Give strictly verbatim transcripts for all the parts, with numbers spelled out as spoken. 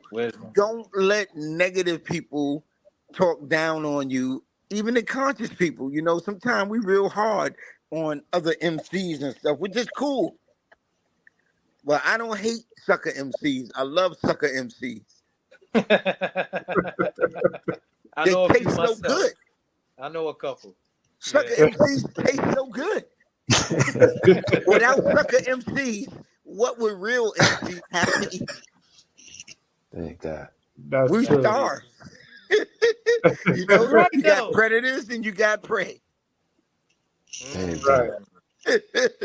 Wisdom. Don't let negative people talk down on you, even the conscious people. You know, sometimes we real hard on other M Cs and stuff, which is cool. But I don't hate sucker M Cs. I love sucker M Cs. I They know a few taste so myself. good. I know a couple. Sucker Yeah. M Cs taste so good. Without sucker M Cs, what would real M Cs have to eat? Thank God. That's We true. starve. You know, Right, you got though. predators and you got prey. Thank Right. God.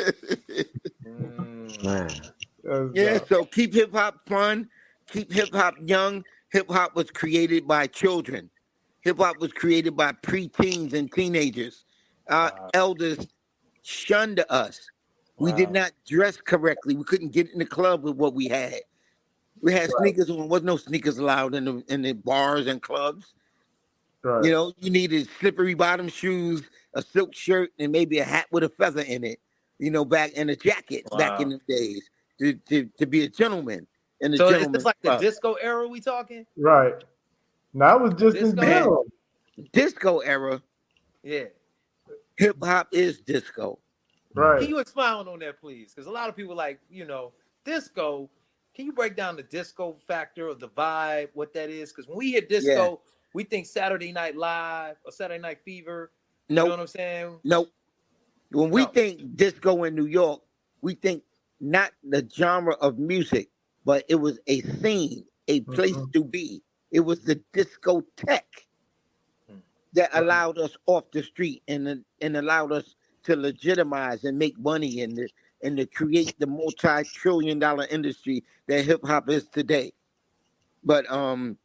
Mm. Man. That's Yeah, dope. so keep hip hop fun, keep hip hop young. Hip hop was created by children. Hip hop was created by preteens and teenagers. Our Wow. elders shunned us. We did Wow. not dress correctly. We couldn't get in the club with what we had. We had Right. sneakers on. There was no sneakers allowed in the in the bars and clubs. Right. You know, you needed slippery bottom shoes, a silk shirt, and maybe a hat with a feather in it. You know, back and a jacket back in Wow. the days to, to, to be a gentleman in a So is this gentleman's like the club. disco era we talking? Right. Now, it was just in Disco? Man, general. disco era, Yeah. hip hop is disco. Can Right. you expound on that, please? Because a lot of people like, you know, disco. Can you break down the disco factor or the vibe, what that is? Because when we hear disco, Yeah. we think Saturday Night Live or Saturday Night Fever. You know Nope. what I'm saying? Nope. When we No. think disco in New York, we think not the genre of music, but it was a scene, a place Mhm. to be. It was the discotheque Hmm. that allowed us off the street and and allowed us to legitimize and make money and to, and to create the multi-trillion dollar industry that hip hop is today. But um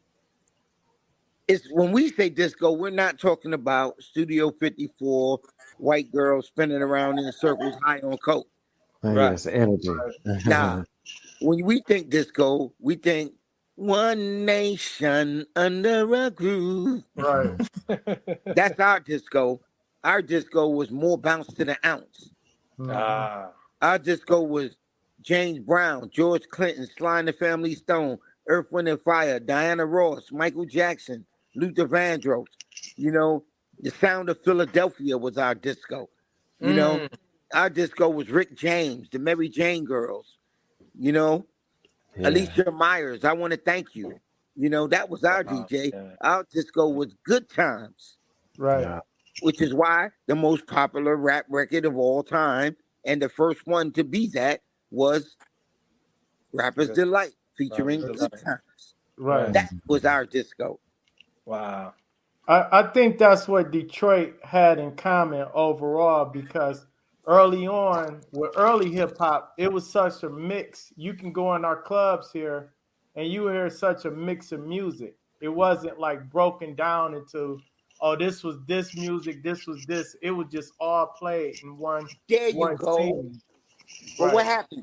it's when we say disco, we're not talking about Studio fifty-four, white girls spinning around in circles high on coke. Oh, Right. yes, energy. Nah. When we think disco, we think one nation under a groove. Right. That's our disco. Our disco was more bounce to the ounce. Mhm. Ah. Our disco was James Brown, George Clinton, Sly and the Family Stone, Earth, Wind and Fire, Diana Ross, Michael Jackson, Luther Vandross. You know, the sound of Philadelphia was our disco. You know, Mm. our disco was Rick James, the Mary Jane Girls. You know, Yeah. Alicia Myers, I want to thank you. You know, that was our Wow. D J. Yeah. Our disco was Good Times, Right. Yeah. which is why the most popular rap record of all time and the first one to be that was Rapper's Good. Delight featuring Rapper's Good Delight. Times. Right. That was our disco. Wow. I, I think that's what Detroit had in common overall because early on, with early hip hop, it was such a mix. You can go in our clubs here and you hear such a mix of music. It wasn't like broken down into, oh, this was this music, this was this. It was just all played in one There you one go. scene. But Right. what happened?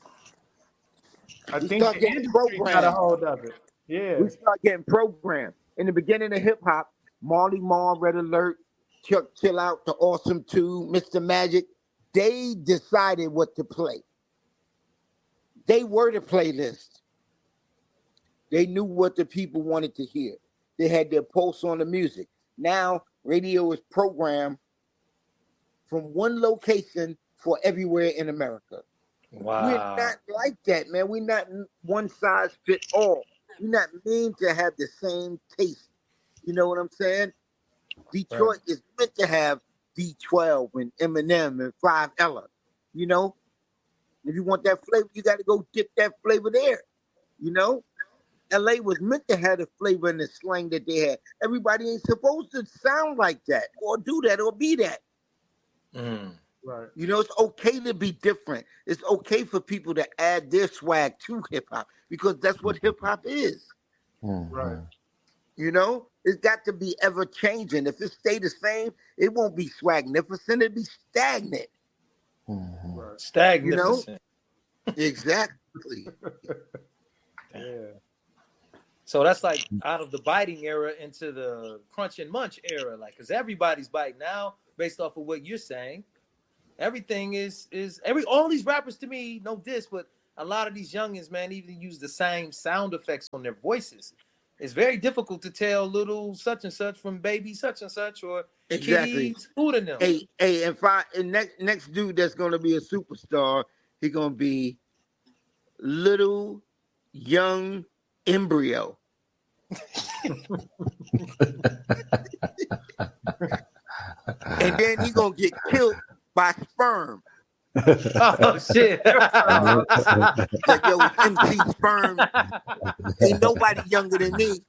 I We think start the getting industry got a programmed. hold of it. Yeah. We start getting programmed. In the beginning of hip hop, Marley Marl, Red Alert, Chuck Chill Out, The Awesome Two, Mister Magic, they decided what to play. They were the playlist. They knew what the people wanted to hear. They had their pulse on the music. Now, radio is programmed from one location for everywhere in America. We're Wow. not like that, man. We're not one size fit all. We're not meant to have the same taste. You know what I'm saying? Detroit is meant to have D twelve and Eminem and Five Ella. You know, if you want that flavor, you got to go dip that flavor there. You know, L A was meant to have the flavor and the slang that they had. Everybody ain't supposed to sound like that or do that or be that. Mm. Right. You know, it's okay to be different. It's okay for people to add their swag to hip hop because that's what hip hop is. Mhm. Right. You know, it's got to be ever changing. If it stay the same, it won't be swagnificent. It'll be stagnant. Mhm. Right. Stagnificent. Exactly. Yeah. So that's like out of the biting era into the crunch and munch era, like because everybody's biting now, based off of what you're saying. Everything is is every all these rappers to me, no diss, but a lot of these youngins, man, even use the same sound effects on their voices. It's very difficult to tell little such and such from baby such and such or Exactly. Kitty's food in them. Hey, hey, if I and next next dude that's gonna be a superstar, he gonna be little young embryo. And then he gonna get killed by sperm. Oh shit! Like, yo, M C Sperm, ain't nobody younger than me.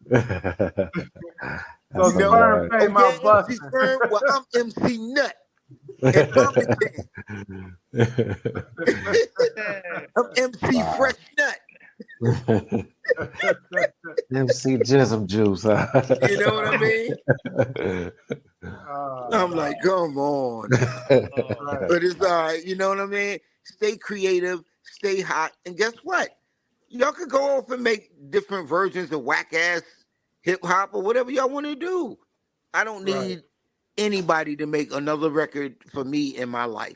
So You know, Sperm came out okay, M C busting. Sperm, well, I'm M C Nut. And Birmingham. I'm M C Fresh Nut. M C Jism Juice. Huh? You know what I mean? Uh, I'm like, come on. right. But it's all right. You know what I mean? Stay creative, stay hot. And guess what? Y'all could go off and make different versions of whack ass hip hop or whatever y'all want to do. I don't need Right. anybody to make another record for me in my life.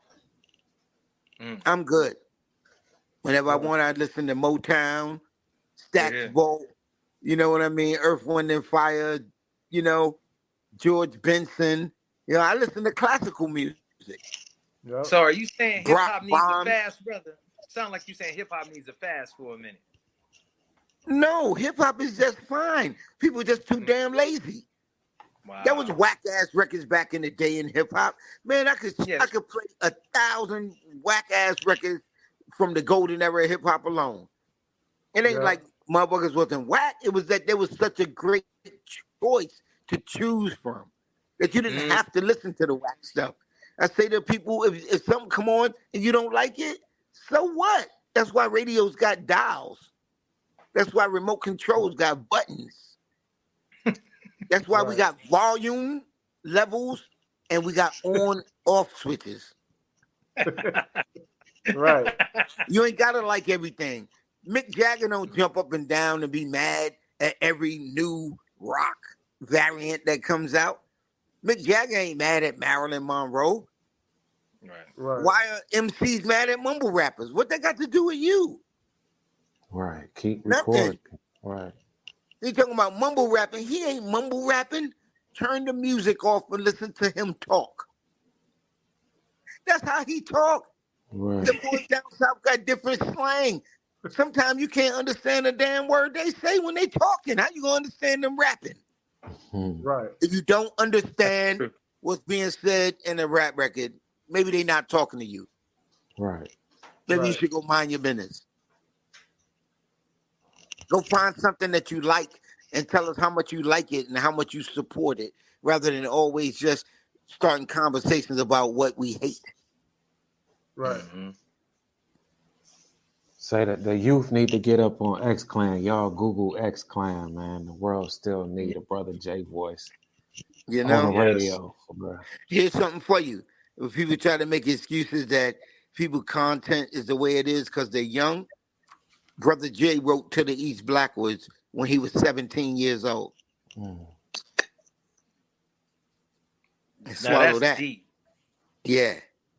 Mm. I'm good. Whenever I want, I listen to Motown, Stax Yeah. Bolt, you know what I mean? Earth, Wind, and Fire, you know, George Benson. You know, I listen to classical music. Yep. So are you saying hip Brock hop needs Bond. a fast, brother? Sound like you saying hip hop needs a fast for a minute. No, hip hop is just fine. People just too damn lazy. Wow. That was whack ass records back in the day in hip hop. Man, I could Yes. I could play a thousand whack ass records from the golden era of hip hop alone. It ain't Yeah. like motherfuckers wasn't whack. It was that there was such a great choice to choose from that you didn't Mhm. have to listen to the whack stuff. I say to people, if, if something come on and you don't like it, so what? That's why radios got dials. That's why remote controls got buttons. That's why we Right. got volume levels and we got on off switches. Right. You ain't gotta like everything. Mick Jagger don't jump up and down and be mad at every new rock variant that comes out. Mick Jagger ain't mad at Marilyn Monroe. Right. Right. Why are M Cs mad at mumble rappers? What they got to do with you? Right. Keep Nothing. recording. Right. They talking about mumble rapping. He ain't mumble rapping. Turn the music off and listen to him talk. That's how he talk. Right. The boys down south got different slang. Sometimes you can't understand a damn word they say when they talking. How you gonna understand them rapping? Hmm. Right. If you don't understand True. what's being said in a rap record, maybe they not talking to you. Right. Maybe you Right. should go mind your business. Go find something that you like and tell us how much you like it and how much you support it, rather than always just starting conversations about what we hate. Right. Mhm. Say that the youth need to get up on X Clan. Y'all Google X Clan, man. The world still need a Brother J voice You on know? the Yes. radio. Bruh. Here's something for you. If people try to make excuses that people content is the way it is because they're young, Brother J wrote To the East Blackwoods when he was seventeen years old. Mm. And Now swallow that's that. deep. Yeah.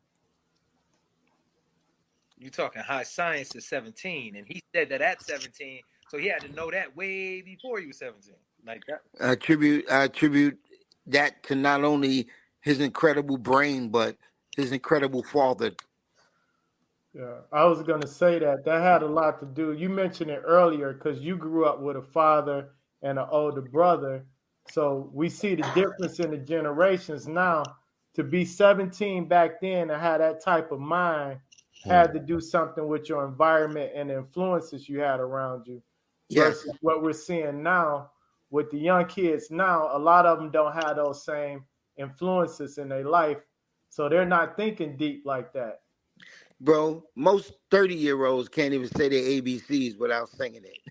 You talking high science at seventeen, and he said that at seventeen, so he had to know that way before he was seventeen. Like that. I attribute I attribute that to not only his incredible brain, but his incredible father. Yeah, I was gonna say that that had a lot to do. You mentioned it earlier because you grew up with a father and an older brother, so we see the difference in the generations now. To be seventeen back then and have that type of mind had to do something with your environment and the influences you had around you. Yes. Versus what we're seeing now with the young kids now, a lot of them don't have those same influences in their life, so they're not thinking deep like that. Bro, most thirty-year-olds can't even say their A B Cs without singing it.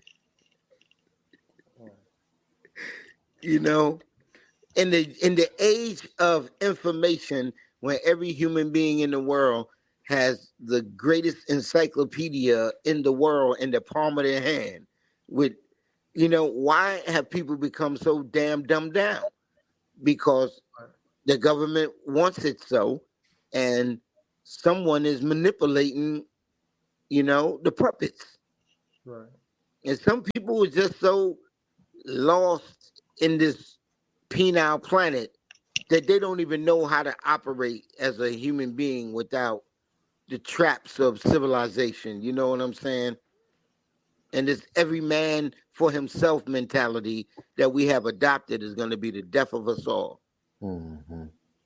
You know? In the in the age of information, when every human being in the world has the greatest encyclopedia in the world in the palm of their hand, with you know, why have people become so damn dumbed down? Because the government wants it so, and someone is manipulating, you know, the puppets. Right. And some people are just so lost in this penile planet that they don't even know how to operate as a human being without the traps of civilization. You know what I'm saying? And this every man for himself mentality that we have adopted is going to be the death of us all. Mm-hmm.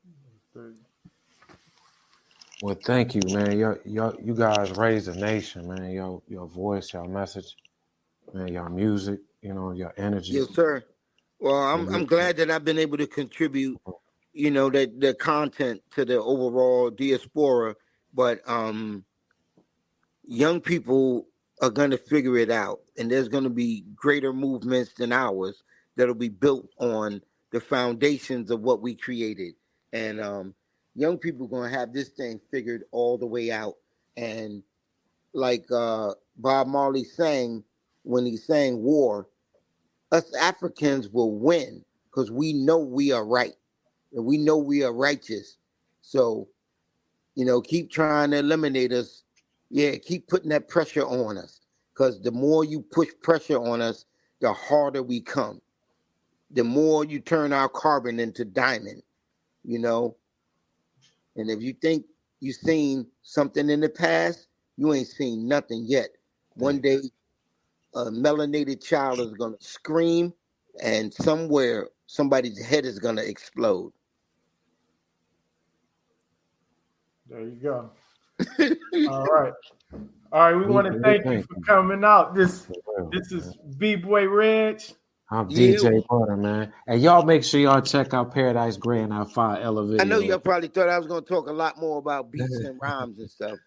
Well, thank you, man. Y'all, y'all, you guys raised a nation, man. Your, your voice, your message, man, your music, you know, your energy. Yes, sir. Well, I'm Yeah. I'm glad that I've been able to contribute, you know, that the content to the overall diaspora. But um, young people are going to figure it out, and there's going to be greater movements than ours that'll be built on the foundations of what we created. And um, young people are going to have this thing figured all the way out. And like uh, Bob Marley sang when he sang war, us Africans will win because we know we are right and we know we are righteous. So, you know, keep trying to eliminate us. Yeah, keep putting that pressure on us because the more you push pressure on us, the harder we come. The more you turn our carbon into diamond, you know. And if you think you've seen something in the past, you ain't seen nothing yet. One day, a melanated child is going to scream, and somewhere somebody's head is going to explode. There you go. All right. All right, we want to thank you for coming out. This this is B-Boy Reg. I'm D J Butter, man. And y'all make sure y'all check out Paradise Grand, our five Ella video. I know y'all probably thought I was going to talk a lot more about beats and rhymes and stuff.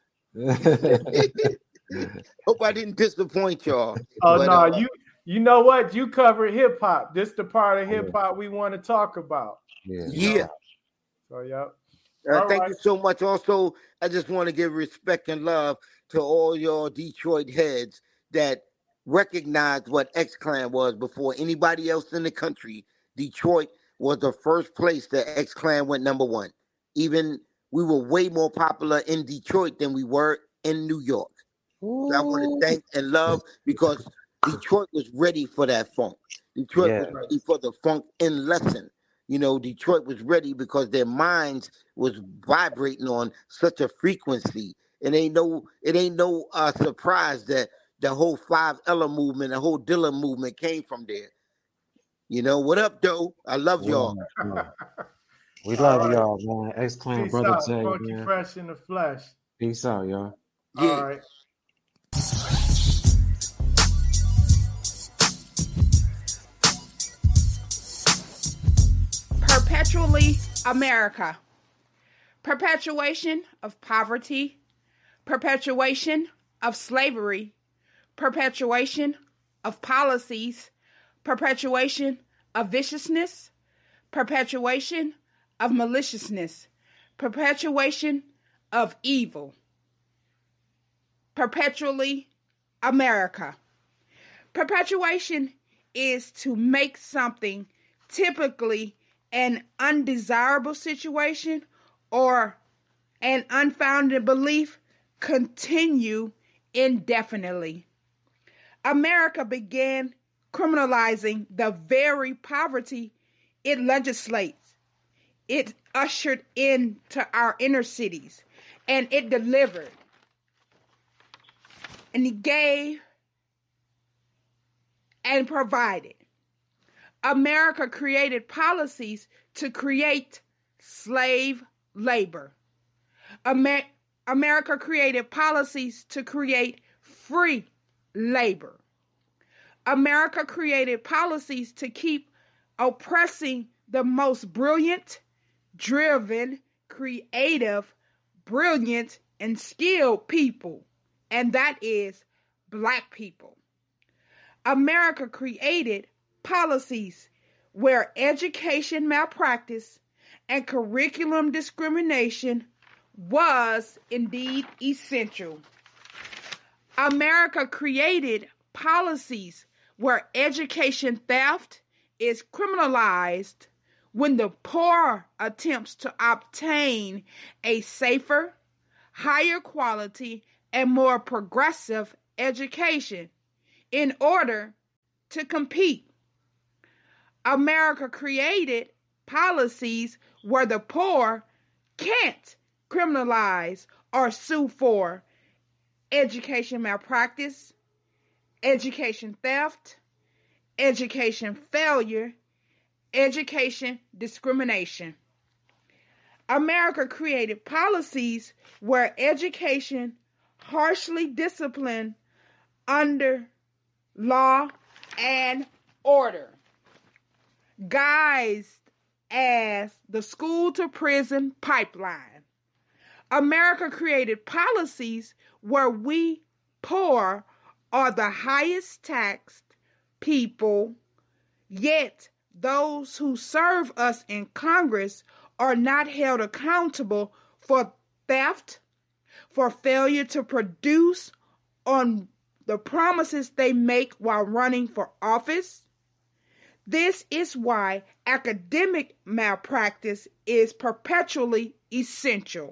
Hope I didn't disappoint y'all. Oh, but, no, uh, you you know what? You covered hip-hop. This is the part of hip-hop we want to talk about. Yeah. yeah. So, yeah. Uh, thank right. you so much. Also, I just want to give respect and love to all your Detroit heads that recognized what X-Clan was before anybody else in the country. Detroit was the first place that X-Clan went number one. Even we were way more popular in Detroit than we were in New York. So I want to thank and love because Detroit was ready for that funk. Detroit yeah. was ready for the funk in lesson. You know, Detroit was ready because their minds was vibrating on such a frequency. It ain't no, it ain't no uh, surprise that the whole Five Ella movement, the whole Dilla movement came from there. You know, what up, though? I love y'all. Yeah. We love right. y'all, man. X-Clan, Peace brother out. Jay, Funky man. Fresh in the flesh. Peace out, y'all. Yeah. All right. Perpetually America. Perpetuation of poverty. Perpetuation of slavery. Perpetuation of policies. Perpetuation of viciousness. Perpetuation of maliciousness. Perpetuation of evil. Perpetually America. Perpetuation is to make something, typically an undesirable situation or an unfounded belief, continue indefinitely. America began criminalizing the very poverty it legislates. It ushered into our inner cities, and it delivered. And it gave and provided. America created policies to create slave labor. Amer- America created policies to create free labor. America created policies to keep oppressing the most brilliant, driven, creative, brilliant, and skilled people, and that is Black people. America created policies where education malpractice and curriculum discrimination was indeed essential. America created policies where education theft is criminalized when the poor attempts to obtain a safer, higher quality, and more progressive education in order to compete. America created policies where the poor can't criminalize or sue for education malpractice, education theft, education failure, education discrimination. America created policies where education harshly disciplined under law and order, guised as the school to prison pipeline. America created policies where we poor are the highest taxed people, yet those who serve us in Congress are not held accountable for theft, for failure to produce on the promises they make while running for office. This is why academic malpractice is perpetually essential.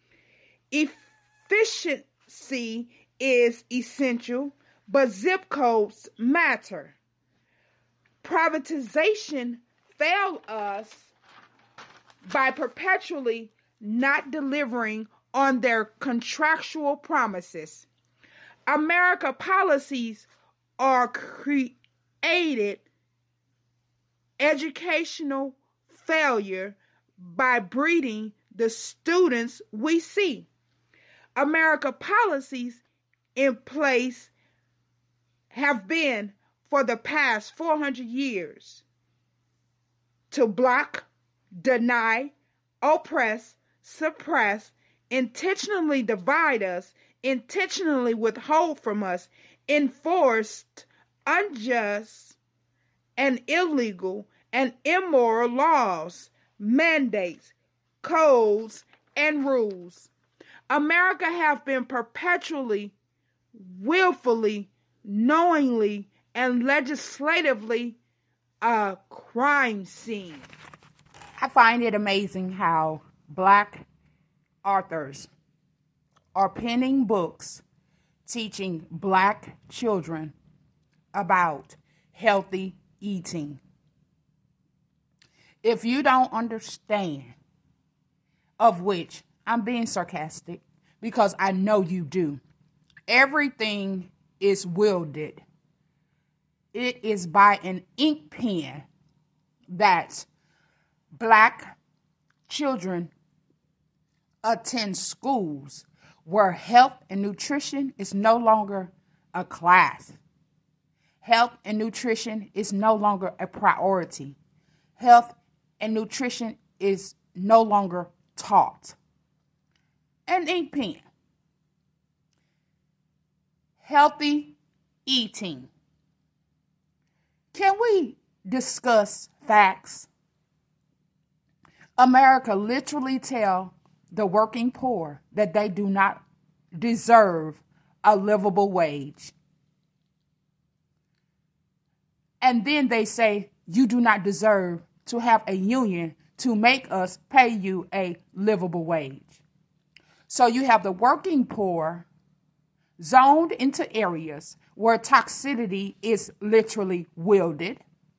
Efficiency is essential, but zip codes matter. Privatization failed us by perpetually not delivering on their contractual promises. America policies are created educational failure by breeding the students we see. America policies in place have been for the past four hundred years to block, deny, oppress, suppress, intentionally divide us, intentionally withhold from us, enforced unjust and illegal and immoral laws, mandates, codes, and rules. America have been perpetually, willfully, knowingly, and legislatively a crime scene. I find it amazing how Black authors are penning books teaching Black children about healthy eating. If you don't understand, of which I'm being sarcastic because I know you do, everything is wielded. It is by an ink pen that Black children attend schools where health and nutrition is no longer a class. Health and nutrition is no longer a priority. Health and nutrition is no longer taught. An ink pen. Healthy eating. Can we discuss facts? America literally tell the working poor that they do not deserve a livable wage. And then they say you do not deserve to have a union to make us pay you a livable wage. So you have the working poor zoned into areas where toxicity is literally wielded.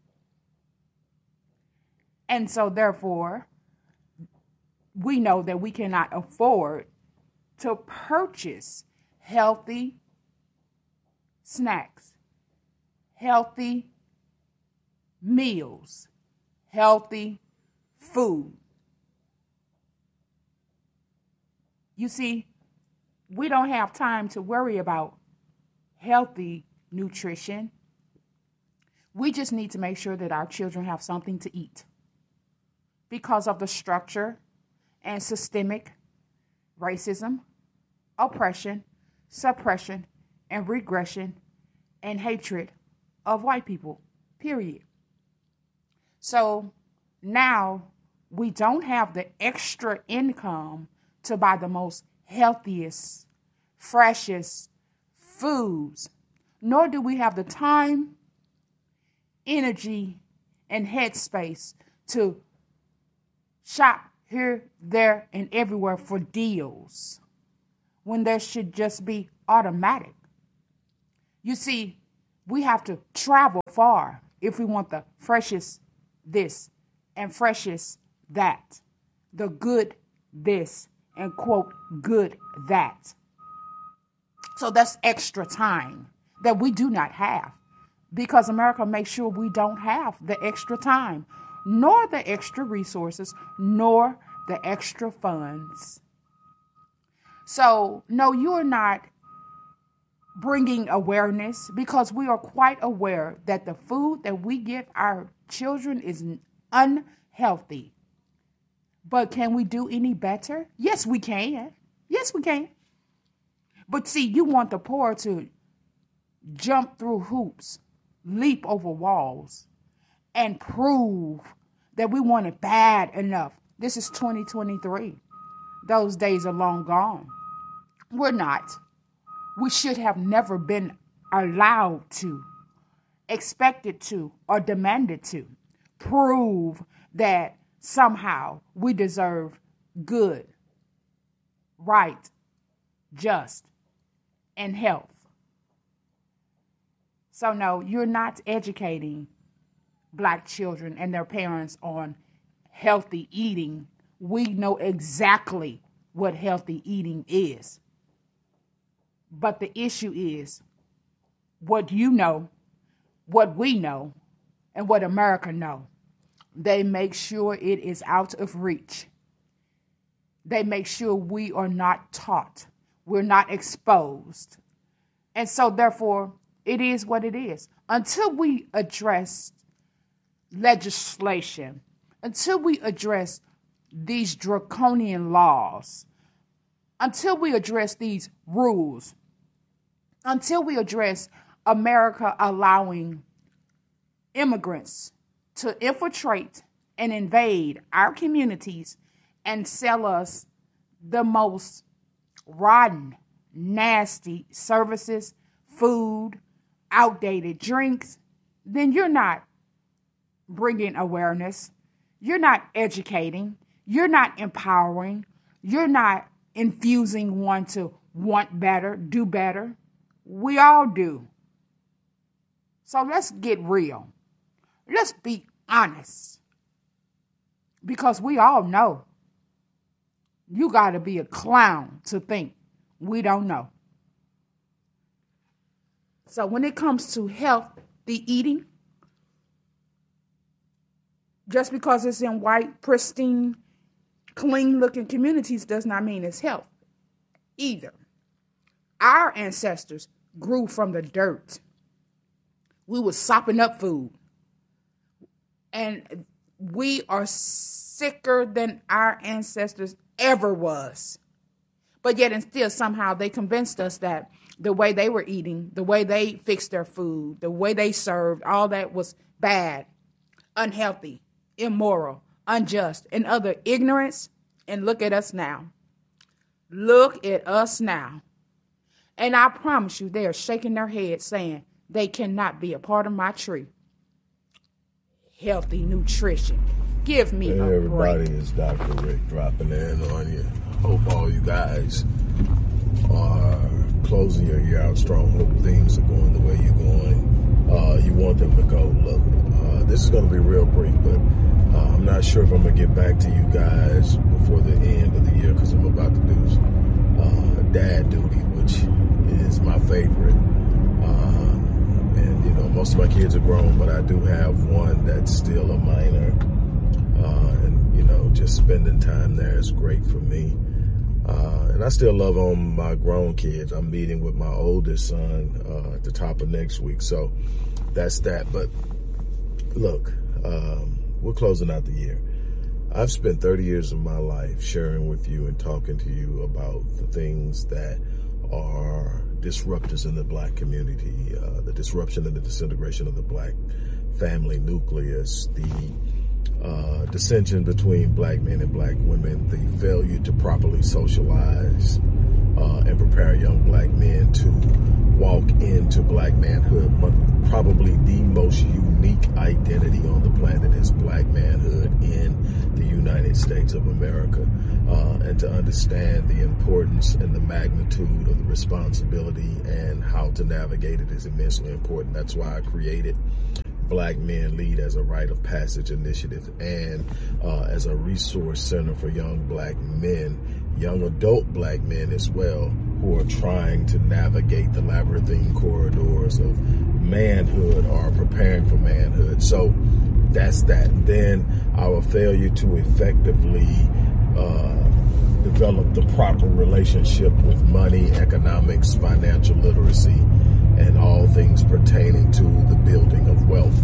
And so therefore, we know that we cannot afford to purchase healthy snacks, healthy meals, healthy food. You see, we don't have time to worry about healthy nutrition. We just need to make sure that our children have something to eat because of the structure and systemic racism, oppression, suppression, and regression and hatred of white people, period. So now we don't have the extra income to buy the most healthiest, freshest foods, nor do we have the time, energy, and headspace to shop here, there, and everywhere for deals. when there should just be automatic? You see, we have to travel far if we want the freshest this and freshest that, the good this and quote good that. So that's extra time that we do not have, because America makes sure we don't have the extra time, nor the extra resources, nor the extra funds. So no, you're not bringing awareness, because we are quite aware that the food that we give our children is unhealthy. But can we do any better? Yes, we can. Yes, we can. But see, you want the poor to jump through hoops, leap over walls, and prove that we want it bad enough. This is twenty twenty-three. Those days are long gone. We're not. We should have never been allowed to, expected to, or demanded to prove that somehow we deserve good, right, just, and health. So no, you're not educating Black children and their parents on healthy eating. We know exactly what healthy eating is. But the issue is what you know, what we know, and what America know. They make sure it is out of reach. They make sure we are not taught. We're not exposed. And so therefore, it is what it is. Until we address legislation, until we address these draconian laws, until we address these rules, until we address America allowing immigrants to infiltrate and invade our communities and sell us the most rotten, nasty services, food, outdated drinks, then you're not bringing awareness. You're not educating. You're not empowering. You're not infusing one to want better, do better. We all do. So let's get real. Let's be honest. Because we all know. You got to be a clown to think we don't know. So when it comes to healthy eating, just because it's in white, pristine, clean-looking communities does not mean it's health either. Our ancestors grew from the dirt. We were sopping up food. And we are sicker than our ancestors ever was. But yet and still somehow they convinced us that the way they were eating, the way they fixed their food, the way they served, all that was bad, unhealthy, immoral, unjust, and other ignorance. And look at us now. Look at us now. And I promise you, they are shaking their heads saying they cannot be a part of my tree. Healthy nutrition. Give me hey, a break. Everybody, it's Doctor Rick dropping in on you. Hope all you guys are closing your year out strong. Hope things are going the way you're going. Uh, you want them to go. Look, uh, this is going to be real brief, but uh, I'm not sure if I'm going to get back to you guys before the end of the year because I'm about to do uh, dad duty, which is my favorite. Uh, and, you know, most of my kids are grown, but I do have one that's still a minor. Uh, and, you know, just spending time there is great for me. Uh, and I still love on my grown kids. I'm meeting with my oldest son uh, at the top of next week. So that's that. But look, um, we're closing out the year. I've spent thirty years of my life sharing with you and talking to you about the things that are disruptors in the black community, uh, the disruption and the disintegration of the black family nucleus, the Uh, dissension between black men and black women, the failure to properly socialize uh, and prepare young black men to walk into black manhood. Probably the most unique identity on the planet is black manhood in the United States of America. Uh, and to understand the importance and the magnitude of the responsibility and how to navigate it is immensely important. That's why I created Black Men Lead as a Rite of Passage initiative and uh, as a resource center for young black men, young adult black men as well, who are trying to navigate the labyrinthine corridors of manhood or preparing for manhood. So that's that. Then our failure to effectively uh, develop the proper relationship with money, economics, financial literacy, and all things pertaining to the building of wealth.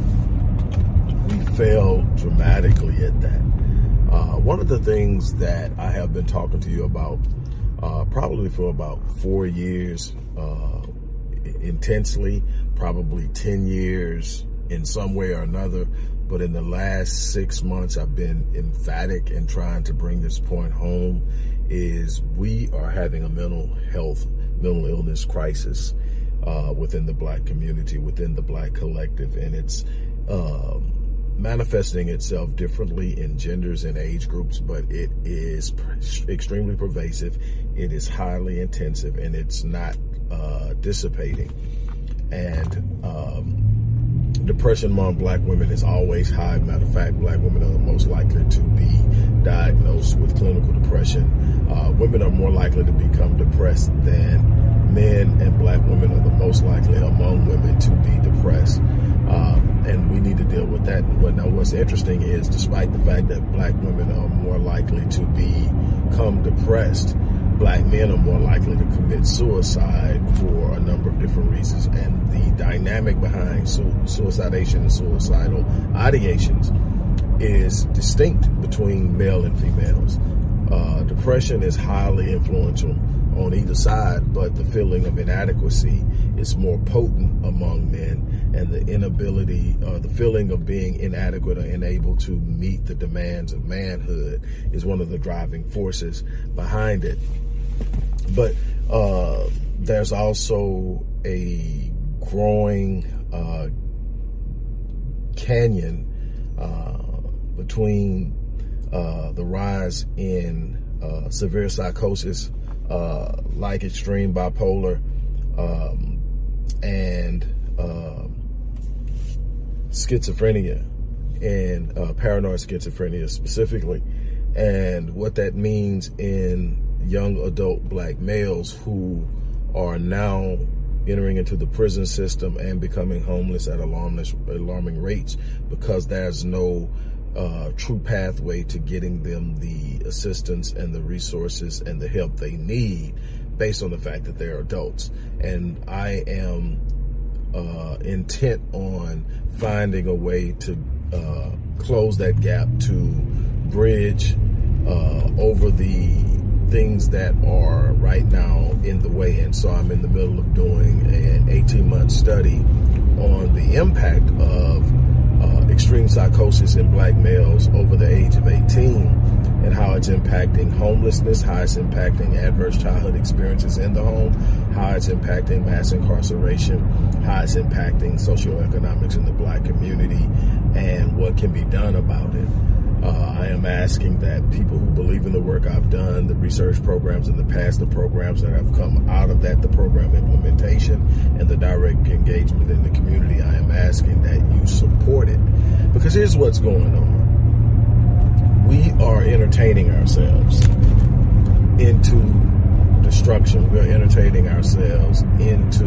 We fail dramatically at that. Uh, one of the things that I have been talking to you about uh, probably for about four years uh, intensely, probably ten years in some way or another, but in the last six months I've been emphatic in trying to bring this point home, is we are having a mental health, mental illness crisis uh, within the black community, within the black collective, and it's uh, manifesting itself differently in genders and age groups, but it is extremely pervasive, it is highly intensive, and it's not uh, dissipating. And um, depression among black women is always high. Matter of fact, black women are the most likely to be diagnosed with clinical depression. Uh, women are more likely to become depressed than men, and black women are the most likely among women to be depressed. Uh, and we need to deal with that. Now, what's interesting is, despite the fact that black women are more likely to become depressed, black men are more likely to commit suicide for a number of different reasons. And the dynamic behind su- suicidation and suicidal ideations is distinct between male and females. Uh, depression is highly influential on either side, but the feeling of inadequacy is more potent among men, and the inability, uh, the feeling of being inadequate or unable to meet the demands of manhood is one of the driving forces behind it. But uh, there's also a growing uh, canyon uh, between uh, the rise in uh, severe psychosis, uh, like extreme bipolar, um, and uh, schizophrenia, and uh, paranoid schizophrenia specifically, and what that means in young adult black males who are now entering into the prison system and becoming homeless at alarming, alarming rates, because there's no uh, true pathway to getting them the assistance and the resources and the help they need based on the fact that they're adults. And I am uh, intent on finding a way to uh, close that gap, to bridge uh, over the things that are right now in the way. And so I'm in the middle of doing an eighteen month study on the impact of uh, extreme psychosis in black males over the age of eighteen, and how it's impacting homelessness, how it's impacting adverse childhood experiences in the home, how it's impacting mass incarceration, how it's impacting socioeconomics in the black community, and what can be done about it. Uh, I am asking that people who believe in the work I've done, the research programs in the past, the programs that have come out of that, the program implementation, and the direct engagement in the community, I am asking that you support it. Because here's what's going on. We are entertaining ourselves into destruction. We are entertaining ourselves into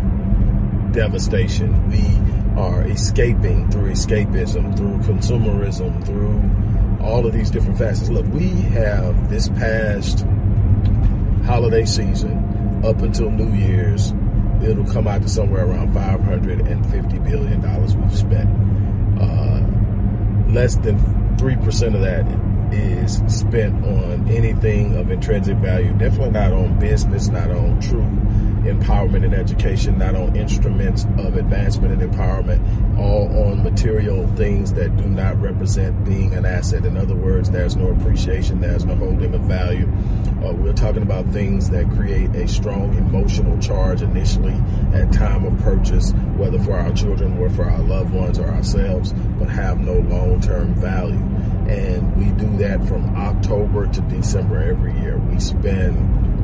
devastation. We are escaping through escapism, through consumerism, through all of these different facets. Look, we have this past holiday season up until New Year's, it'll come out to somewhere around five hundred fifty billion dollars we've spent. Uh, less than three percent of that is spent on anything of intrinsic value. Definitely not on business, not on true empowerment and education, not on instruments of advancement and empowerment, all on on material things that do not represent being an asset. In other words, there's no appreciation, there's no holding of value. Uh, we're talking about things that create a strong emotional charge initially at time of purchase, whether for our children or for our loved ones or ourselves, but have no long-term value. And we do that from October to December every year. We spend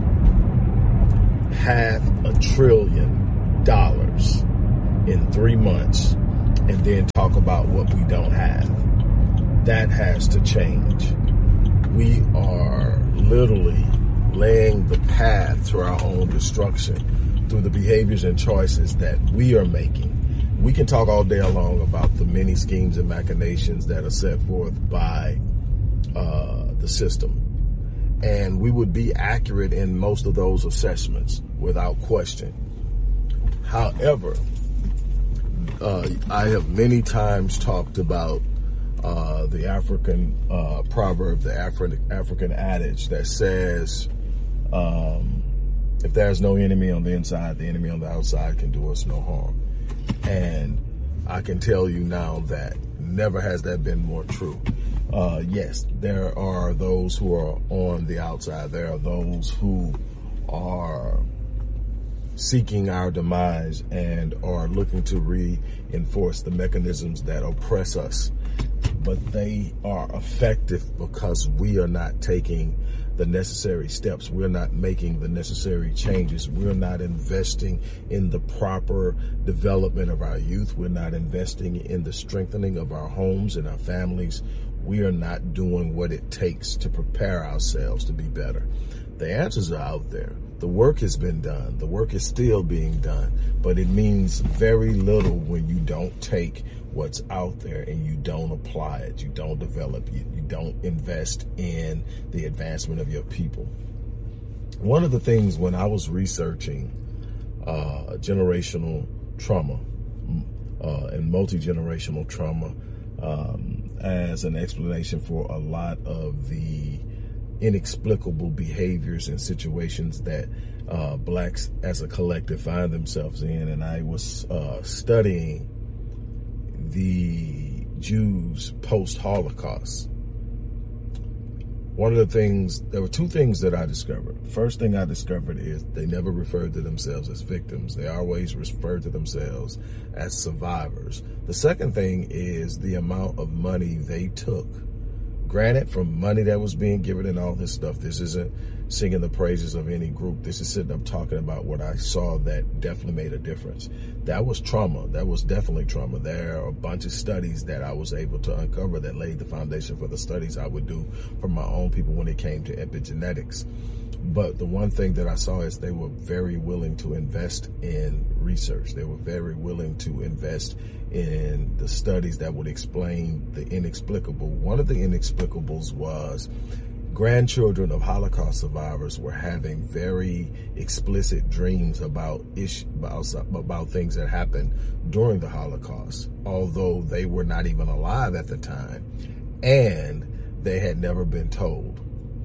half a trillion dollars in three months and then talk about what we don't have. That has to change. We are literally laying the path to our own destruction through the behaviors and choices that we are making. We can talk all day long about the many schemes and machinations that are set forth by uh, the system. And we would be accurate in most of those assessments without question. However, uh, I have many times talked about uh, the African uh, proverb, the Afri- African adage that says, um, if there's no enemy on the inside, the enemy on the outside can do us no harm. And I can tell you now that never has that been more true. Uh, yes, there are those who are on the outside. There are those who are seeking our demise and are looking to reinforce the mechanisms that oppress us. But they are effective because we are not taking the necessary steps. We're not making the necessary changes. We're not investing in the proper development of our youth. We're not investing in the strengthening of our homes and our families. We are not doing what it takes to prepare ourselves to be better. The answers are out there. The work has been done. The work is still being done, but it means very little when you don't take what's out there and you don't apply it. You don't develop it. You don't invest in the advancement of your people. One of the things when I was researching uh, generational trauma uh, and multi-generational trauma um, as an explanation for a lot of the inexplicable behaviors and situations that uh, blacks as a collective find themselves in. And I was uh, studying the Jews post-Holocaust. One of the things, there were two things that I discovered. First thing I discovered is they never referred to themselves as victims. They always referred to themselves as survivors. The second thing is the amount of money they took. Granted, from money that was being given and all this stuff, this isn't singing the praises of any group. This is sitting up talking about what I saw that definitely made a difference. That was trauma. That was definitely trauma. There are a bunch of studies that I was able to uncover that laid the foundation for the studies I would do for my own people when it came to epigenetics. But the one thing that I saw is they were very willing to invest in research. They were very willing to invest in the studies that would explain the inexplicable. One of the inexplicables was grandchildren of Holocaust survivors were having very explicit dreams about ish, about, about things that happened during the Holocaust, although they were not even alive at the time and they had never been told.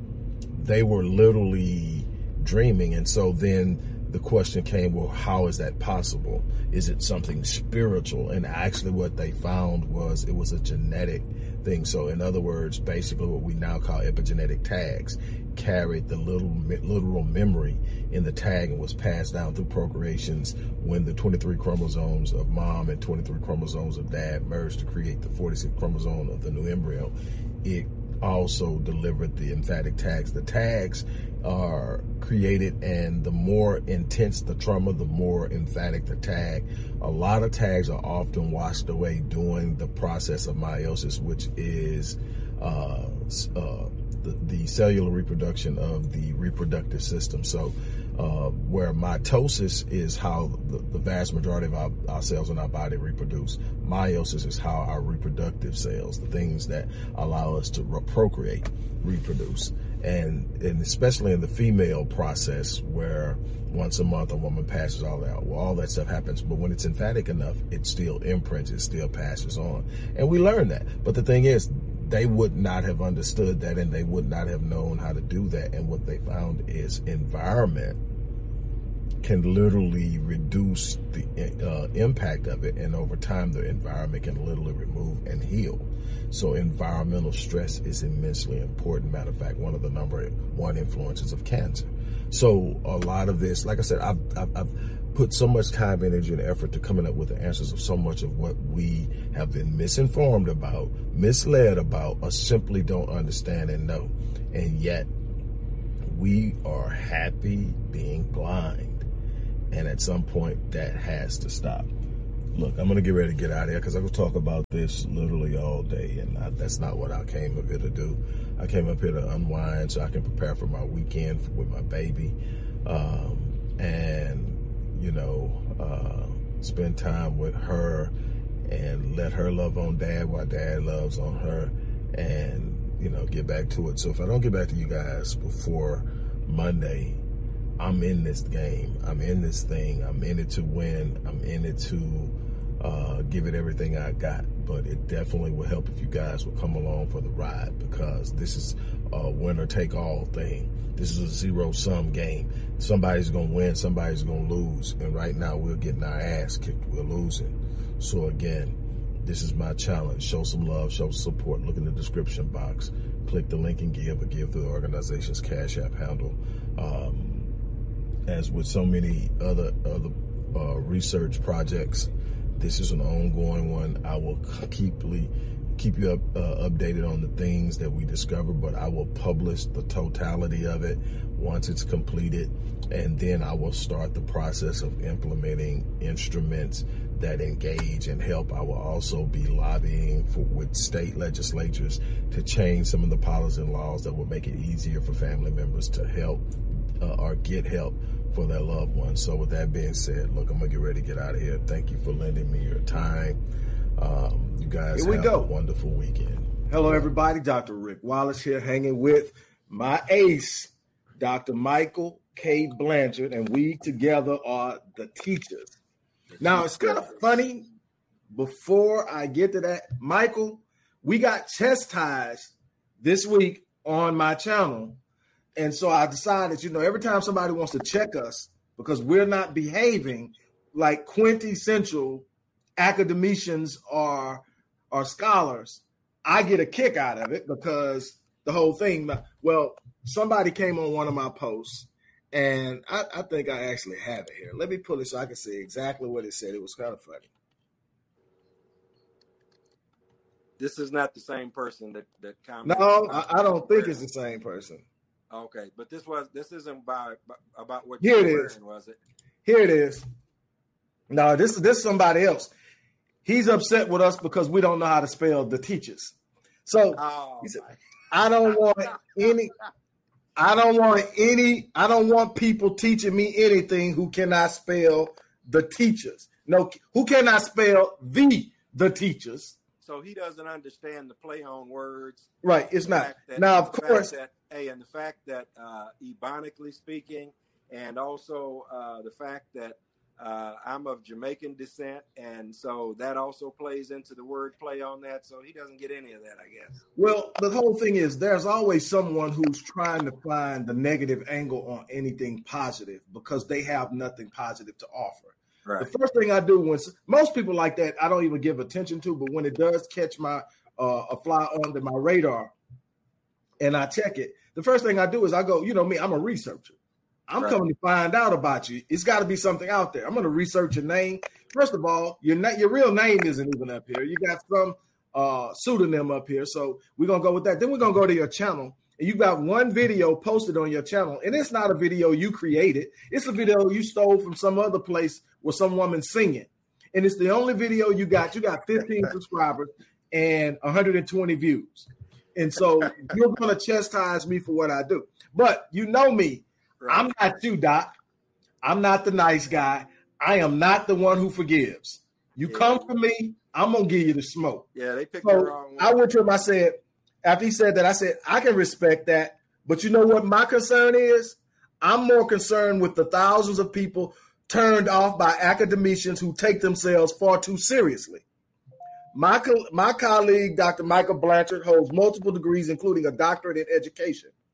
They were literally dreaming. And so then the question came, well, how is that possible? Is it something spiritual? And actually what they found was it was a genetic thing. So in other words, basically what we now call epigenetic tags carried the little literal memory in the tag and was passed down through procreations when the twenty-three chromosomes of mom and twenty-three chromosomes of dad merged to create the forty-sixth chromosome of the new embryo. It also delivered the emphatic tags. The tags are created, and the more intense the trauma, the more emphatic the tag. A lot of tags are often washed away during the process of meiosis, which is uh, uh, the, the cellular reproduction of the reproductive system. So uh, where mitosis is how the, the vast majority of our, our cells in our body reproduce, meiosis is how our reproductive cells, the things that allow us to re- procreate, reproduce. And, and especially in the female process where once a month a woman passes all that, well, all that stuff happens. But when it's emphatic enough, it still imprints, it still passes on. And we learn that. But the thing is, they would not have understood that, and they would not have known how to do that. And what they found is environment can literally reduce the uh, impact of it, and over time the environment can literally remove and heal. So environmental stress is immensely important. Matter of fact, one of the number one influences of cancer. So a lot of this, like I said, I've, I've, I've put so much time, energy, and effort to coming up with the answers of so much of what we have been misinformed about, misled about, or simply don't understand and know. And yet we are happy being blind. And at some point that has to stop. Look, I'm going to get ready to get out of here because I could talk about this literally all day, and I, that's not what I came up here to do. I came up here to unwind so I can prepare for my weekend with my baby, um, and, you know, uh, spend time with her and let her love on dad while dad loves on her, and, you know, get back to it. So if I don't get back to you guys before Monday, I'm in this game. I'm in this thing. I'm in it to win. I'm in it to uh, give it everything I got. But it definitely will help if you guys will come along for the ride, because this is a winner-take-all thing. This is a zero-sum game. Somebody's going to win. Somebody's going to lose. And right now, we're getting our ass kicked. We're losing. So, again, this is my challenge. Show some love. Show some support. Look in the description box. Click the link and give, or give through the organization's Cash App handle. Um, As with so many other other uh, research projects, this is an ongoing one. I will keep keep you up, uh, updated on the things that we discover, but I will publish the totality of it once it's completed, and then I will start the process of implementing instruments that engage and help. I will also be lobbying for with state legislatures to change some of the policies and laws that will make it easier for family members to help uh, or get help for their loved ones. So with that being said, look, I'm gonna get ready to get out of here. Thank you for lending me your time. Um, you guys here we have go. a wonderful weekend. Hello, everybody. Doctor Rick Wallace here, hanging with my ace, Doctor Michael K. Blanchard, and we together are the teachers. Now, it's kind of funny. Before I get to that, Michael, we got chastised this week on my channel. And so I decided, you know, every time somebody wants to check us because we're not behaving like quintessential academicians or, or scholars, I get a kick out of it, because the whole thing, well, somebody came on one of my posts, and I, I think I actually have it here. Let me pull it so I can see exactly what it said. It was kind of funny. This is not the same person that, that commented. No, I, I don't think it's the same person. Okay, but this was this isn't by, by about what Here you it were is. wearing, was it? Here it is. No, this is this is somebody else. He's upset with us because we don't know how to spell the teachers. So Oh, he said, my. I don't want any, I don't want any, I don't want people teaching me anything who cannot spell the teachers. No, who cannot spell the the teachers. So he doesn't understand the play on words. Right, it's The not. fact that- Now, of the fact course, that, hey, and the fact that uh, ebonically speaking, and also uh, the fact that uh, I'm of Jamaican descent, and so that also plays into the word play on that. So he doesn't get any of that, I guess. well, the whole thing is there's always someone who's trying to find the negative angle on anything positive because they have nothing positive to offer. Right. The first thing I do when most people like that, I don't even give attention to, but when it does catch my uh, a fly onto my radar and I check it, the first thing I do is I go, you know me, I'm a researcher. I'm Right. coming to find out about you. It's got to be something out there. I'm going to research your name. First of all, your na- your real name isn't even up here. You got some uh, pseudonym up here, so we're gonna go with that. Then we're gonna go to your channel, and you got one video posted on your channel, and it's not a video you created. It's a video you stole from some other place with some woman singing, and it's the only video you got. You got fifteen subscribers and one hundred twenty views, and so you're gonna chastise me for what I do. But you know me. Right. I'm not you, Doc. I'm not the nice guy. I am not the one who forgives. You Yeah. come for me, I'm going to give you the smoke. Yeah, they picked the So wrong one. I went to him, I said, after he said that, I said, I can respect that. But you know what my concern is? I'm more concerned with the thousands of people turned off by academicians who take themselves far too seriously. My, co- my colleague, Doctor Michael Blanchard, holds multiple degrees, including a doctorate in education.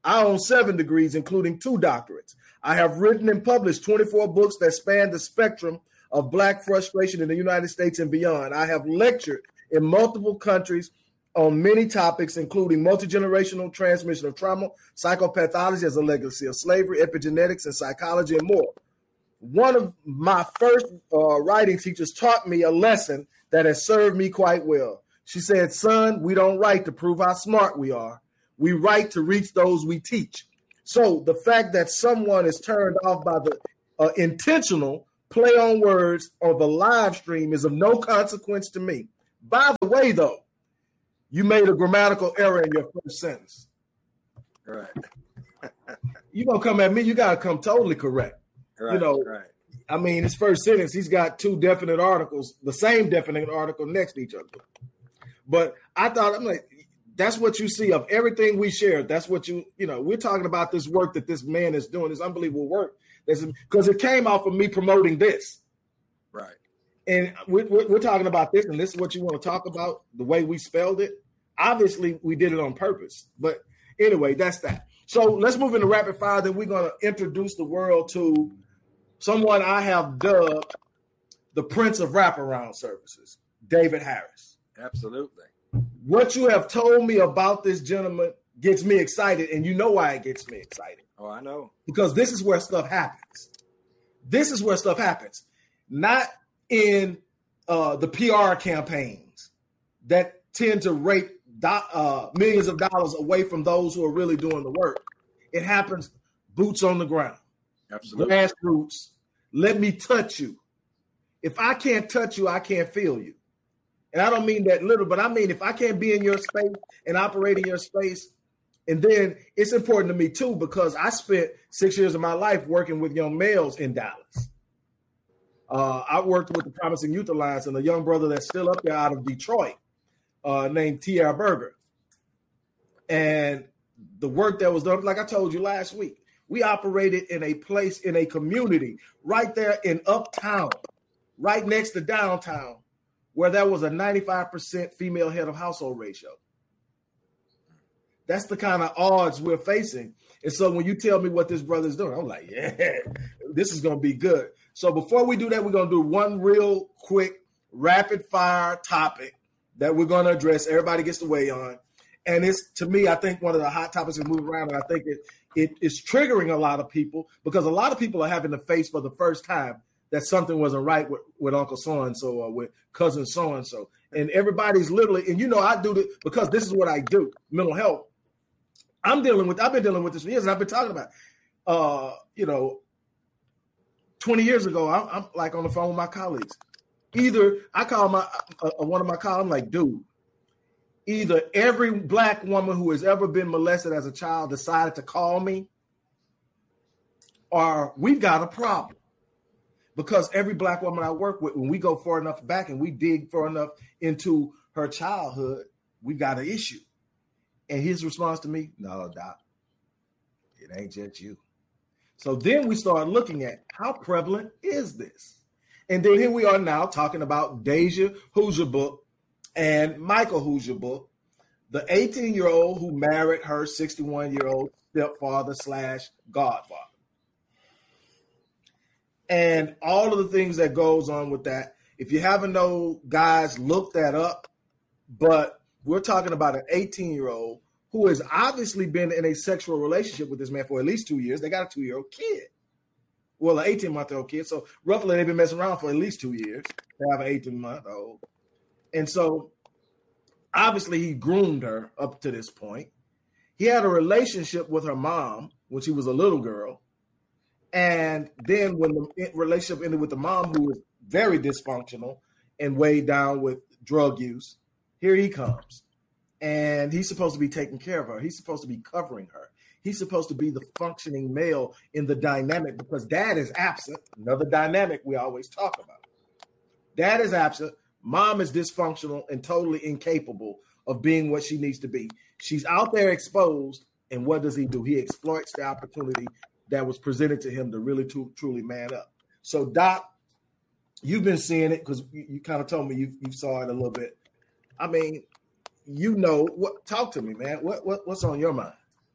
I own seven degrees, including two doctorates. I have written and published twenty-four books that span the spectrum of Black frustration in the United States and beyond. I have lectured in multiple countries on many topics, including multi-generational transmission of trauma, psychopathology as a legacy of slavery, epigenetics, and psychology, and more. One of my first uh, writing teachers taught me a lesson that has served me quite well. She said, son, we don't write to prove how smart we are. We write to reach those we teach. So the fact that someone is turned off by the uh, intentional play on words on the live stream is of no consequence to me. By the way, though, you made a grammatical error in your first sentence. Right. You gonna come at me, you gotta come totally correct. Right, you know, right. I mean, his first sentence, he's got two definite articles, the same definite article next to each other. But I thought, I'm like, that's what you see of everything we shared. That's what you, you know, we're talking about this work that this man is doing, this unbelievable work. Because it came off of me promoting this. Right. And we're, we're talking about this, and this is what you want to talk about, the way we spelled it. Obviously, we did it on purpose. But anyway, that's that. So let's move into rapid fire. Then we're going to introduce the world to someone I have dubbed the Prince of Wraparound Services, David Harris. Absolutely. What you have told me about this gentleman gets me excited, and you know why it gets me excited. Oh, I know. Because this is where stuff happens. This is where stuff happens. Not in uh, the P R campaigns that tend to rape do- uh, millions of dollars away from those who are really doing the work. It happens boots on the ground. Absolutely. Grassroots. Let me touch you. If I can't touch you, I can't feel you. And I don't mean that little, but I mean if I can't be in your space and operate in your space, and then it's important to me too, because I spent six years of my life working with young males in Dallas. Uh, I worked with the Promising Youth Alliance and a young brother that's still up there out of Detroit uh, named T R Berger. And the work that was done, like I told you last week, we operated in a place, in a community right there in Uptown, right next to downtown, where there was a ninety-five percent female head of household ratio. That's the kind of odds we're facing. And so when you tell me what this brother's doing, I'm like, yeah, this is going to be good. So before we do that, we're going to do one real quick rapid fire topic that we're going to address. Everybody gets to weigh on. And it's, to me, I think one of the hot topics that move around. And I think it, it is triggering a lot of people because a lot of people are having to face for the first time that something wasn't right with, with Uncle so-and-so or with cousin so-and-so. And everybody's literally, and you know, I do this because this is what I do, mental health. I'm dealing with, I've been dealing with this for years, and I've been talking about, uh, you know, twenty years ago, I'm, I'm like on the phone with my colleagues. Either I call my uh, one of my colleagues, I'm like, dude, either every black woman who has ever been molested as a child decided to call me, or we've got a problem. Because every black woman I work with, when we go far enough back and we dig far enough into her childhood, we've got an issue. And his response to me, no, Doc, it ain't just you. So then we start looking at how prevalent is this? And then here we are now talking about Deja Hoosier book and Michael Hoosier book, the eighteen-year-old who married her sixty-one-year-old stepfather slash godfather. And all of the things that goes on with that. If you haven't know, guys, look that up. But we're talking about an eighteen-year-old who has obviously been in a sexual relationship with this man for at least two years. They got a two-year-old kid. Well, an eighteen-month-old kid. So roughly they've been messing around for at least two years. They have an eighteen-month-old. And so obviously he groomed her up to this point. He had a relationship with her mom when she was a little girl. And then when the relationship ended with the mom, who was very dysfunctional and weighed down with drug use, here he comes. And he's supposed to be taking care of her. He's supposed to be covering her. He's supposed to be the functioning male in the dynamic because dad is absent. Another dynamic we always talk about. Dad is absent. Mom is dysfunctional and totally incapable of being what she needs to be. She's out there exposed. And what does he do? He exploits the opportunity that was presented to him to really to, truly man up. So, Doc, you've been seeing it because you, you kind of told me you, you saw it a little bit. I mean, you know, what? Talk to me, man. What, what what's on your mind?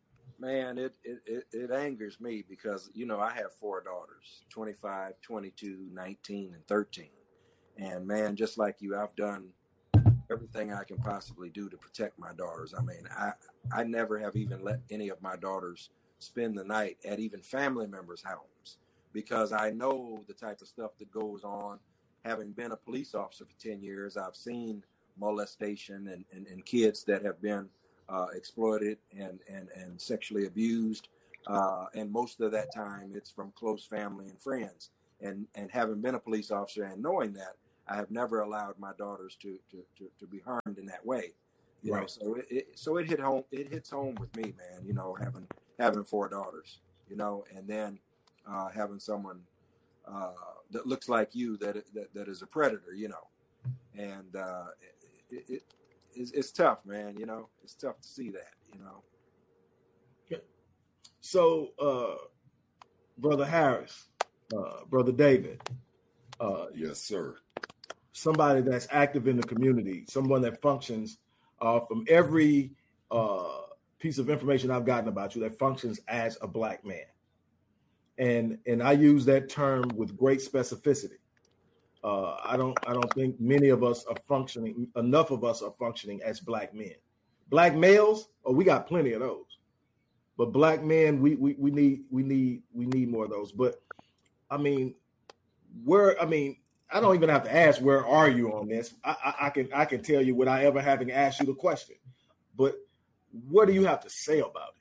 Man, it, it, it, it angers me because, you know, I have four daughters, twenty-five, twenty-two, nineteen, and thirteen. And man, just like you, I've done everything I can possibly do to protect my daughters. I mean, I, I never have even let any of my daughters spend the night at even family members' homes because I know the type of stuff that goes on. Having been a police officer for ten years, I've seen molestation and, and, and kids that have been uh, exploited and, and, and sexually abused. Uh, and most of that time, it's from close family and friends. And, and having been a police officer and knowing that, I have never allowed my daughters to, to, to, to be harmed in that way. You Right. know, so it, it so it hit home. It hits home with me, man. You know, having having four daughters. You know, and then uh, having someone uh, that looks like you that, that that is a predator. You know, and uh, it, it it's, it's tough, man. You know, it's tough to see that. You know. So, uh, Brother Harris, uh, Brother David, uh, Yes, sir. somebody that's active in the community, someone that functions uh, from every uh, piece of information I've gotten about you that functions as a black man. And and I use that term with great specificity. Uh, I don't I don't think many of us are functioning, enough of us are functioning as black men. Black males, oh, we got plenty of those. But black men, we we we need we need we need more of those. But I mean, where I mean, I don't even have to ask where are you on this. I, I, I can I can tell you without ever having asked you the question. But what do you have to say about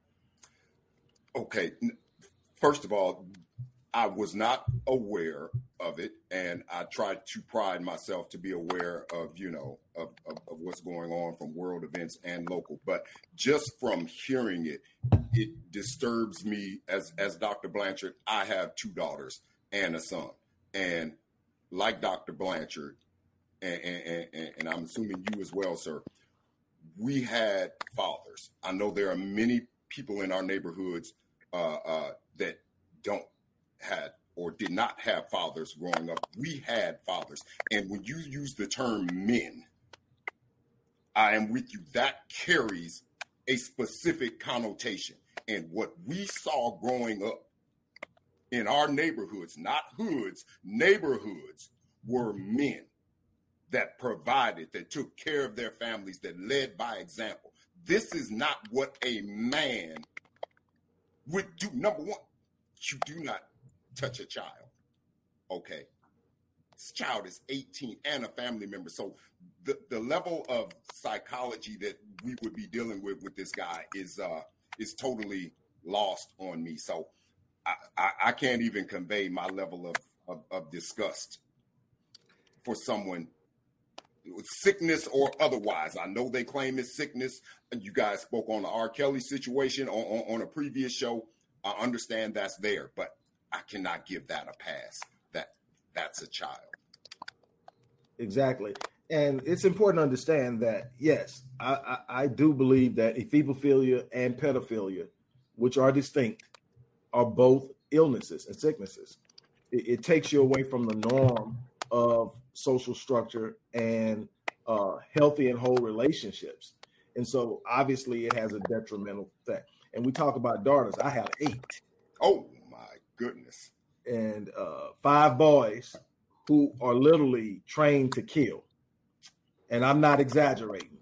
it? Okay. First of all, I was not aware of it, and I tried to pride myself to be aware of, you know, of, of, of what's going on from world events and local. But just from hearing it, it disturbs me. As as Doctor Blanchard, I have two daughters and a son, and like Doctor Blanchard, and, and, and, and I'm assuming you as well, sir, we had fathers. I know there are many people in our neighborhoods uh, uh, that don't had or did not have fathers growing up. We had fathers. And when you use the term men, I am with you. That carries a specific connotation. And what we saw growing up in our neighborhoods, not hoods, neighborhoods, were men that provided, that took care of their families, that led by example. This is not what a man would do. Number one, you do not touch a child. Okay. This child is eighteen and a family member. So the, the level of psychology that we would be dealing with with this guy is uh, is totally lost on me. So I, I, I can't even convey my level of, of, of disgust for someone with sickness or otherwise. I know they claim it's sickness. You guys spoke on the R. Kelly situation on, on, on a previous show. I understand that's there, but I cannot give that a pass. That that's a child. Exactly. And it's important to understand that, yes, I, I, I do believe that ephebophilia and pedophilia, which are distinct, are both illnesses and sicknesses. It, it takes you away from the norm of social structure and uh, healthy and whole relationships. And so obviously it has a detrimental effect. And we talk about daughters. I have eight. Oh, my goodness. And uh, five boys who are literally trained to kill. And I'm not exaggerating.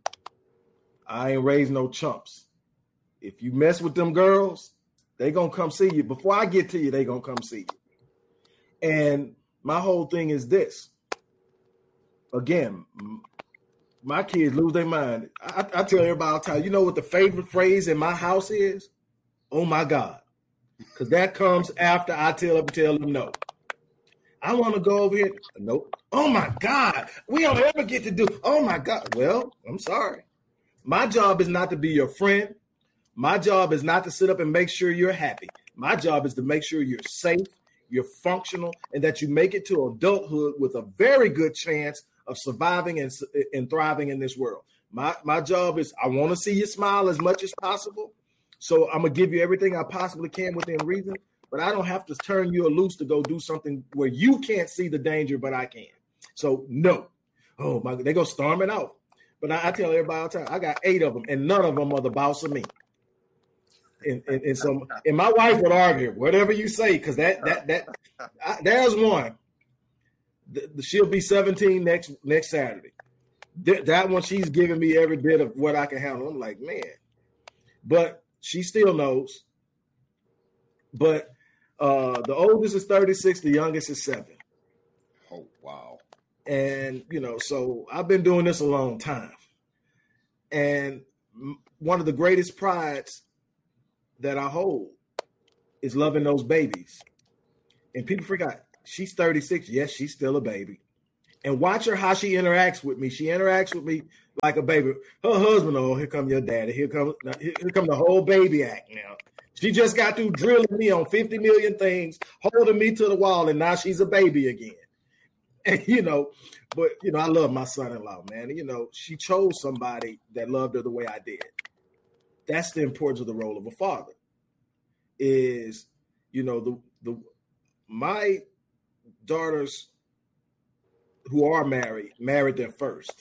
I ain't raised no chumps. If you mess with them girls, they going to come see you. Before I get to you, they going to come see you. And my whole thing is this. Again, my kids lose their mind. I, I tell everybody all the time, you know what the favorite phrase in my house is? Oh, my God. Because that comes after I tell them, tell them no. I want to go over here. Nope. Oh, my God. We don't ever get to do. Oh, my God. Well, I'm sorry. My job is not to be your friend. My job is not to sit up and make sure you're happy. My job is to make sure you're safe, you're functional, and that you make it to adulthood with a very good chance of surviving and, and thriving in this world. My, my job is I want to see you smile as much as possible. So I'm going to give you everything I possibly can within reason, but I don't have to turn you loose to go do something where you can't see the danger, but I can. So no. Oh, my, they go storming out. But I, I tell everybody all the time, I got eight of them, and none of them are the boss of me. And, and, and so, and my wife would argue, whatever you say, because that that that I, there's one. The, the, she'll be seventeen next next Saturday. Th- that one, she's giving me every bit of what I can handle. I'm like, man, but she still knows. But uh, the oldest is thirty-six, the youngest is seven. Oh wow! And you know, so I've been doing this a long time, and m- one of the greatest prides that I hold is loving those babies. And people forgot she's thirty-six. Yes, she's still a baby. And watch her how she interacts with me. She interacts with me like a baby. Her husband, oh, here come your daddy. Here come here come the whole baby act now. She just got through drilling me on fifty million things, holding me to the wall, and now she's a baby again. And you know, but you know, I love my son-in-law, man. And, you know, she chose somebody that loved her the way I did. That's the importance of the role of a father. Is, you know, the the my daughters who are married married their first,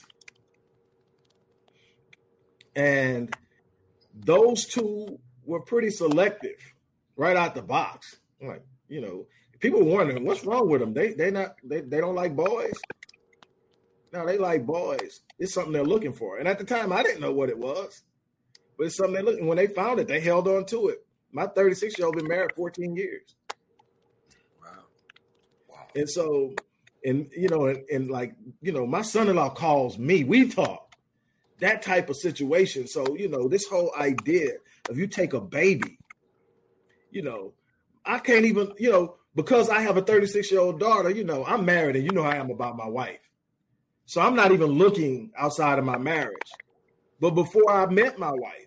and those two were pretty selective right out the box. Like, you know, people wondering what's wrong with them. They they not they, they don't like boys. No, they like boys. It's something they're looking for. And at the time, I didn't know what it was, but it's something they're looking. When they found it, they held on to it. My thirty-six year old been married fourteen years. Wow, wow. And so, and you know, and, and like you know, my son-in-law calls me. We talk that type of situation. So you know, this whole idea of you take a baby, you know, I can't even, you know, because I have a thirty-six year old daughter. You know, I'm married, and you know how I am about my wife. So I'm not even looking outside of my marriage. But before I met my wife,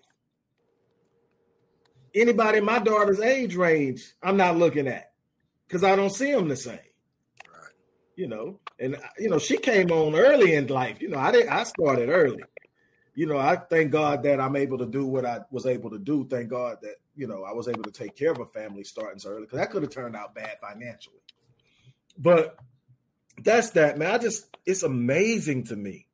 anybody in my daughter's age range, I'm not looking at because I don't see them the same. Right. You know, and you know, she came on early in life. You know, I didn't. I started early. You know, I thank God that I'm able to do what I was able to do. Thank God that you know I was able to take care of a family starting so early because that could have turned out bad financially. But that's that, man. I just it's amazing to me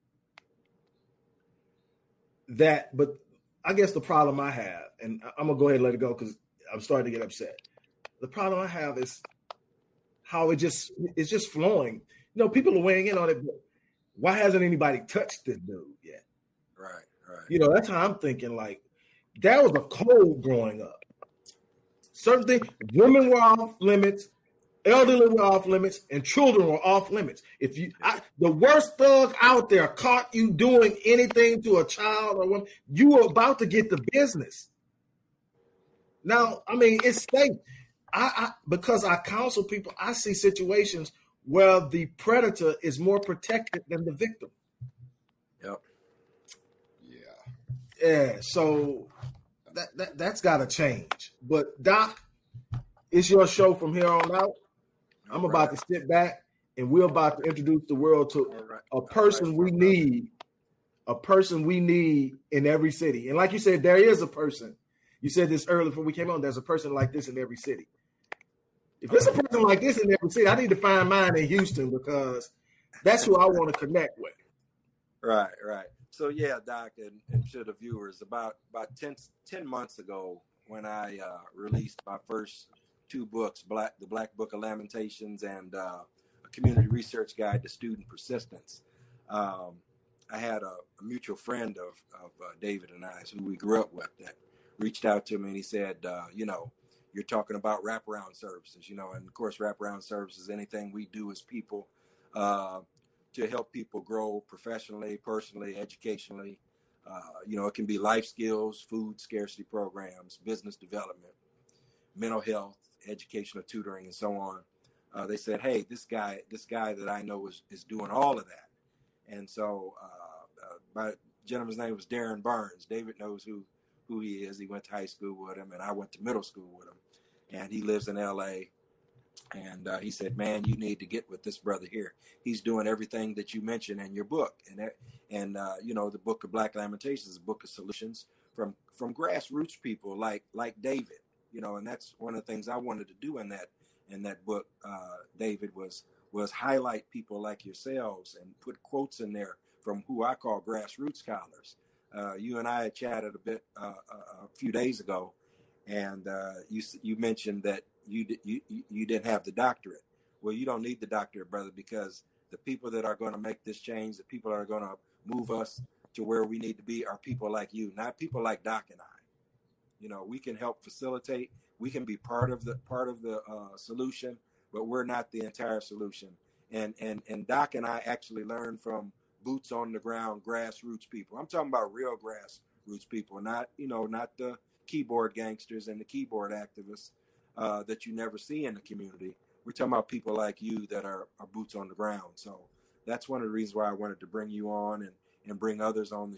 that. But I guess the problem I have, and I'm gonna go ahead and let it go because I'm starting to get upset. The problem I have is how it just it's just flowing. You know, people are weighing in on it. But why hasn't anybody touched this dude yet? Right, right. You know, that's how I'm thinking. Like that was a code growing up. Certain things, women were off limits, elderly were off limits, and children were off limits. If you, I, the worst thug out there caught you doing anything to a child or woman, you were about to get the business. Now, I mean, it's safe. I, I because I counsel people, I see situations where the predator is more protected than the victim. Yep. Yeah. Yeah. So that, that that's got to change. But Doc, it's your show from here on out. I'm about right. to sit back and we're about to introduce the world to right. a person right. we need, a person we need in every city. And like you said, there is a person. You said this earlier before we came on. There's a person like this in every city. If there's a person like this in every city, I need to find mine in Houston because that's who I want to connect with. Right, right. So yeah, Doc, and, and to the viewers, about about ten, ten months ago when I uh, released my first two books, Black the Black Book of Lamentations and uh, a community research guide to student persistence, um, I had a, a mutual friend of, of uh, David and I, who we grew up with, that reached out to me and he said, uh, you know, you're talking about wraparound services, you know, and of course, wraparound services, anything we do as people uh, to help people grow professionally, personally, educationally. Uh, you know, it can be life skills, food scarcity programs, business development, mental health, educational tutoring, and so on. Uh, they said, hey, this guy, this guy that I know is, is doing all of that. And so uh, uh, my gentleman's name was Darren Burns. David knows who, who he is. He went to high school with him, and I went to middle school with him. And he lives in L A. And uh, he said, man, you need to get with this brother here. He's doing everything that you mentioned in your book. And, that, and uh, you know, the Book of Black Lamentations is a book of solutions from, from grassroots people like like David. You know, and that's one of the things I wanted to do in that in that book, uh, David, was was highlight people like yourselves and put quotes in there from who I call grassroots scholars. Uh, you and I had chatted a bit uh, a, a few days ago, And uh, you you mentioned that you, you you didn't have the doctorate. Well, you don't need the doctorate, brother, because the people that are going to make this change, the people that are going to move us to where we need to be, are people like you, not people like Doc and I. You know, we can help facilitate. We can be part of the part of the uh, solution, but we're not the entire solution. And and and Doc and I actually learned from boots on the ground, grassroots people. I'm talking about real grassroots people, not you know, not the keyboard gangsters and the keyboard activists uh, that you never see in the community. We're talking about people like you that are, are boots on the ground. So that's one of the reasons why I wanted to bring you on and and bring others on the